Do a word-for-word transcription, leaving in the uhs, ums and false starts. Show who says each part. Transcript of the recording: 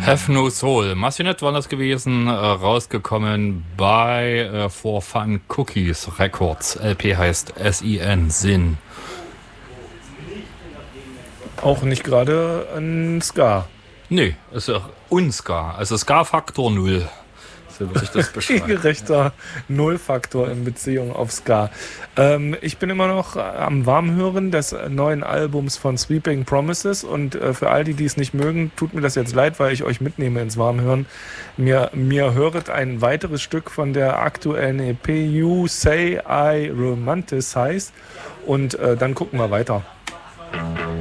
Speaker 1: Have No Soul. Marionette war das gewesen, äh, rausgekommen bei äh, For Fun Cookies Records. L P heißt S I N, Sinn.
Speaker 2: Auch nicht gerade ein Ska.
Speaker 1: Nee, ist ja unska. Also Ska-Faktor null. So würde ich das beschreiben.
Speaker 2: Gerechter Nullfaktor in Beziehung auf Ska. Ähm, ich bin immer noch am Warmhören des neuen Albums von Sweeping Promises und äh, für all die, die es nicht mögen, tut mir das jetzt leid, weil ich euch mitnehme ins Warmhören. Mir, mir höret ein weiteres Stück von der aktuellen E P You Say I Romanticize und äh, dann gucken wir weiter.